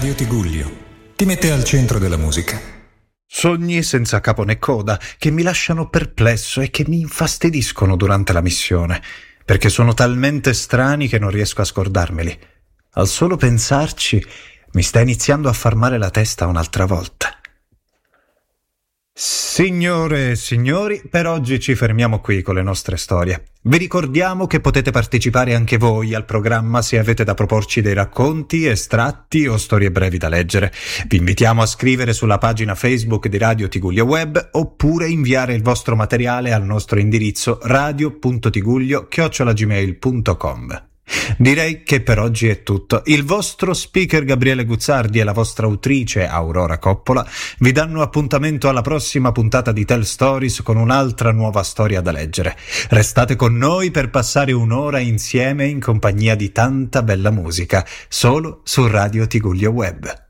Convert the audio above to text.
Radio Tigullio ti mette al centro della musica. Sogni senza capo né coda che mi lasciano perplesso e che mi infastidiscono durante la missione, perché sono talmente strani che non riesco a scordarmeli. Al solo pensarci mi sta iniziando a far male la testa un'altra volta. Signore e signori, per oggi ci fermiamo qui con le nostre storie. Vi ricordiamo che potete partecipare anche voi al programma se avete da proporci dei racconti, estratti o storie brevi da leggere. Vi invitiamo a scrivere sulla pagina Facebook di Radio Tigullio Web oppure inviare il vostro materiale al nostro indirizzo radio.tigullio@gmail.com. Direi che per oggi è tutto. Il vostro speaker Gabriele Guzzardi e la vostra autrice Aurora Coppola vi danno appuntamento alla prossima puntata di Tell Stories con un'altra nuova storia da leggere. Restate con noi per passare un'ora insieme in compagnia di tanta bella musica, solo su Radio Tigullio Web.